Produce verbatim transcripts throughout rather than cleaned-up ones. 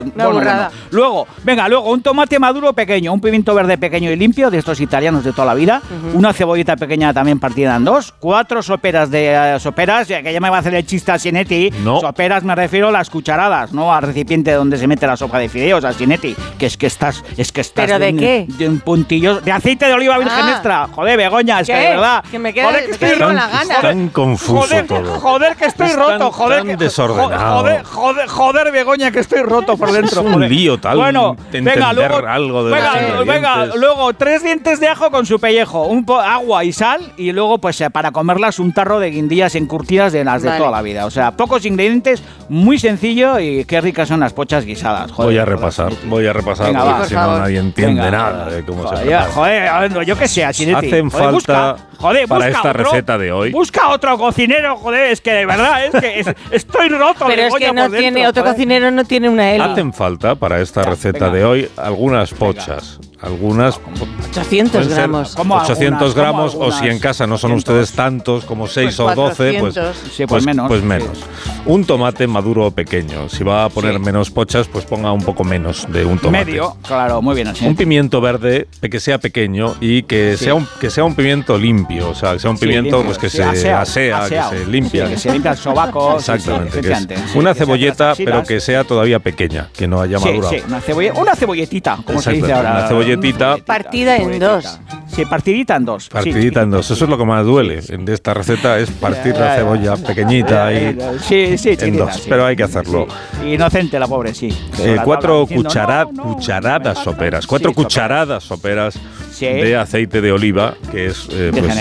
Una bueno, burrada. Bueno. Luego, venga, luego un tomate maduro pequeño, un pimiento verde pequeño y limpio, de estos italianos de toda la vida, uh-huh. una cebollita pequeña también partida en dos, cuatro soperas de uh, soperas, ya que ya me va a hacer el chiste a Sinetti. No. Soperas me refiero a las cucharadas, no al recipiente donde se mete la sopa de fideos, a Sinetti, que es que estás, es que estás ¿Pero de, de qué? De un puntillo de aceite de oliva virgen ah. extra. Joder, Begoña, es ¿Qué? que de verdad. Que me queda, joder, que me estoy queda con la gana. Tan confuso joder, todo. Joder, que estoy es roto, tan, joder, tan que, desordenado. Joder, joder, joder, Begoña, que estoy roto por dentro. Es un joder. lío tal. Bueno, venga, luego, algo de venga, venga, luego tres dientes de ajo con su pellejo, un po agua y sal, y luego pues para comerlas un tarro de guindillas encurtidas de las de vale. toda la vida. O sea, pocos ingredientes, muy sencillo y qué ricas son las pochas guisadas. Joder, voy a repasar, voy a repasar venga, porque va, si no nadie entiende venga, nada de cómo joder, se prepara. Joder, yo qué sé, Asinetti. Hacen joder, falta busca, joder, para busca esta otro, receta de hoy. Busca otro cocinero, joder, es que de verdad es que es, estoy roto. Pero es que no por tiene dentro, otro joder. cocinero no tiene una L. Hacen falta para esta ya, receta venga. de hoy algunas pochas. Algunas ochocientos gramos. ochocientos gramos algunas, o si en casa no son ustedes tantos como seis pues o doce, pues, sí, pues, pues menos. Pues menos. Sí. Un tomate maduro pequeño. Si va a poner sí. menos pochas, pues ponga un poco menos de un tomate. Medio, claro, muy bien. Así. Un pimiento verde que sea pequeño y que, sí. sea, un, que sea un pimiento limpio. O sea, que sea un pimiento sí, pues, que sí, se aseado, asea, aseado. que se limpia. Sí, que se limpia el sobaco. Exactamente. Sí, que es sí, una cebolleta, pero que sea todavía pequeña, que no haya madurado. Sí, sí, una, cebolla, una cebolletita, como se dice ahora. Una cebolletita. Partida en dos. Sí, partidita en dos. Partidita sí, en dos. Eso es lo que más duele de esta receta, es partir la cebolla pequeñita y sí, sí, en dos. Sí. Pero hay que hacerlo. Sí. Inocente la pobre, sí. Eh, cuatro cuchara no, no, cucharadas no soperas. Cuatro sí, cucharadas soperas sí. de aceite de oliva, que es eh, pues,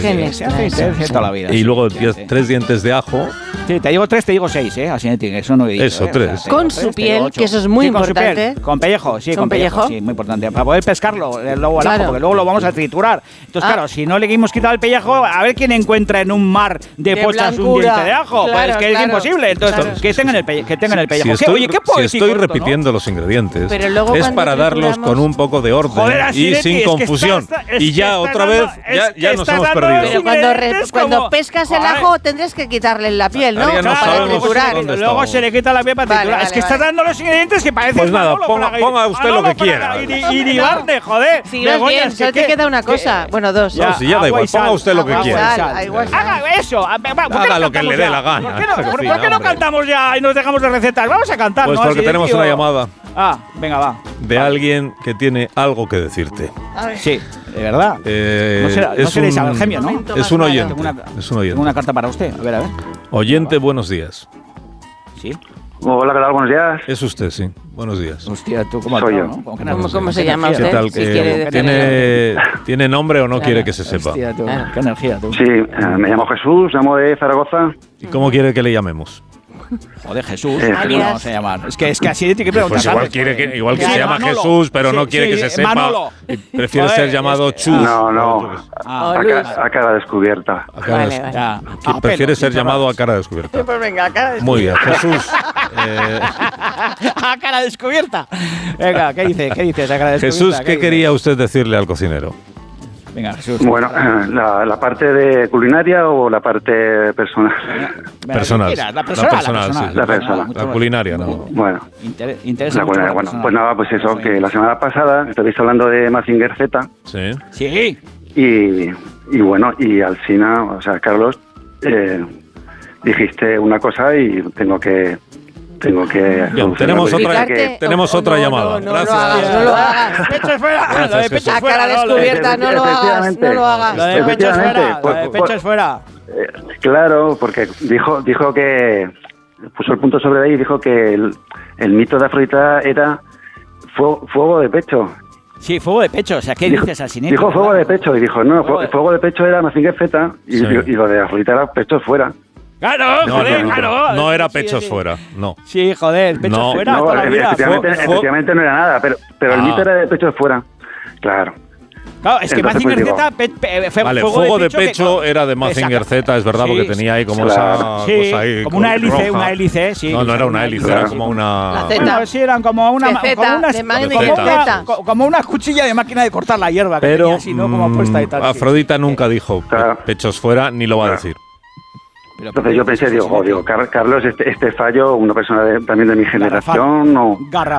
aceite toda la vida. Y luego diez, tres dientes de ajo. Sí, te digo tres, te digo seis, ¿eh? Así eso no he dicho. Eso, ¿eh? tres. O sea, con tres, su piel, que eso es muy sí, importante. Con, piel, con pellejo, sí, con, con pellejo? pellejo. Sí, muy importante. Para poder pescarlo, luego al claro. ajo, porque luego lo vamos a triturar. Entonces, ah. claro, si no le hemos quitado el pellejo, a ver quién encuentra en un mar de, de pochas blancura. un diente de ajo. Claro, pues que claro. es imposible. Entonces, claro. que tengan el, pelle que tengan el pellejo. Si estoy, Oye, ¿qué poético si estoy esto, repitiendo ¿no? los ingredientes, pero luego es para darlos con un poco de orden Joder, y sin es confusión. Está, está, y ya otra dando, vez, ya, ya nos hemos perdido. Pero cuando, re, cuando pescas el ajo, tendrás que quitarle la piel, ¿no? Para triturar. Luego se le quita la piel para triturar. Es que estás dando los ingredientes que parecen. Pues nada, ponga usted lo que quiera. Y divarne, joder. Si no es bien, solo te queda una cosa. Bueno, dos. No, si ya da igual, ponga usted lo que quiera. Haga eso. Haga lo que le dé la gana. ¿Por qué no cantamos ya y nos dejamos de recetas? Vamos a cantar, Pues ¿no? porque tenemos una llamada. Ah, venga, va. De alguien que tiene algo que decirte. Sí, de verdad. Eh, no será, es no seréis un, al gemio, ¿no? Es un oyente. Tengo una, es un oyente. Tengo una carta para usted. A ver, a ver. Oyente, buenos días. Sí. Hola, ¿qué tal? Buenos días. Es usted, sí. Buenos días. Hostia, tú cómo Soy yo. ¿no? ¿Cómo, ¿Cómo, ¿Cómo se llama usted? ¿Qué tal? Si que ¿tiene, ¿Tiene nombre o no claro. quiere que se sepa? Hostia, tú. Claro. Qué energía, tú. Sí, eh, me llamo Jesús, llamo de Zaragoza. ¿Y cómo quiere que le llamemos? Joder, Jesús. Eh, ¿Cómo vamos a llamar? Es que, es que así tiene que preguntar. Pues igual, quiere que, igual que sí, se llama Manolo. Jesús, pero sí, no quiere sí, que se sepa. Manolo. Y prefiere Joder, ser llamado es que, Chus. No, no. Ah, a, ca a cara descubierta. A cara vale, vale. Ya. Ah, prefiere ser llamado a cara descubierta. Pues venga, a cara descubierta. Muy bien, Jesús. eh... a cara descubierta. Venga, ¿qué dice? ¿Qué dices a cara descubierta? Jesús, ¿qué, ¿qué quería usted decirle al cocinero? Venga, Jesús. Bueno, la, la parte de culinaria o la parte personal. Venga, personal. Mira, la personal. La personal, la, personal, sí. la, personal. la culinaria, no. Bueno. Inter interesa la culinaria, bueno, pues nada, pues eso, que la semana pasada estabais hablando de Mazinger Z. Sí. Sí. Y, y bueno, y al final, o sea, Carlos, eh, dijiste una cosa y tengo que... Tengo que... Bien, tenemos otra, que, tenemos otra no, llamada. No, no, Gracias. No lo hagas, no lo hagas. Pecho fuera. Gracias, lo de pecho a fuera. cara descubierta, no lo hagas. No lo hagas. Lo de pecho fuera. Lo de pecho es fuera. Eh, claro, porque dijo, dijo que... Puso el punto sobre ahí y dijo que el, el mito de Afrodita era fuego, fuego de pecho. Sí, fuego de pecho. O sea, ¿qué dijo, dices al cine? Dijo fuego de pecho y dijo, no, fuego de, fuego de pecho era Mazinger Z y, sí. y, y lo de Afrodita era pechos fuera. Claro, no, joder, no, no, claro. No era pechos sí, sí. fuera, no. Sí, joder, pechos no, fuera no, toda la vida. Efectivamente, Fue, efectivamente no era nada, pero, pero ah. el mito era de pechos fuera. Claro. Claro, es que Entonces, Mazinger pues, Z, pe, pe, fe, vale, fuego, fuego de de pecho, pecho que, era de Mazinger Z, es verdad, sí, porque tenía ahí como claro. esa sí, cosa ahí como una hélice, roja. una hélice, sí. No, no era una hélice, claro. era como una... La Z. Bueno, sí, eran como una, de como una, de como, una como una cuchilla de máquina de cortar la hierba, pero que tenía así, ¿no? Como puesta y tal. Afrodita sí. nunca dijo claro. pechos fuera, ni lo va a decir. Entonces yo pensé, digo, oh, digo, Carlos, este, este fallo, una persona de, también de mi generación, o...